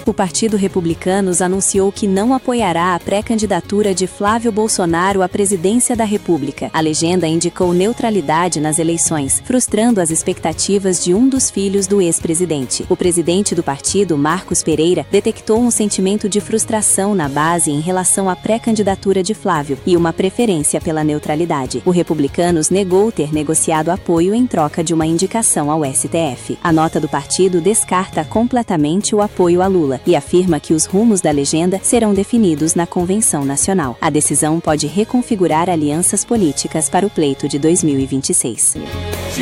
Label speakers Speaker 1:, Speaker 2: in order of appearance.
Speaker 1: O Partido Republicanos anunciou que não apoiará a pré-candidatura de Flávio Bolsonaro à presidência da República. A legenda indicou neutralidade nas eleições, frustrando as expectativas de um dos filhos do ex-presidente. O presidente do partido, Marcos Pereira, detectou um sentimento de frustração na base em relação à pré-candidatura de Flávio e uma preferência pela neutralidade. O Republicanos negou ter negociado apoio em troca de uma indicação ao STF. A nota do partido descarta completamente o apoio a Lula e afirma que os rumos da legenda serão definidos na Convenção Nacional. A decisão pode reconfigurar alianças políticas para o pleito de 2026.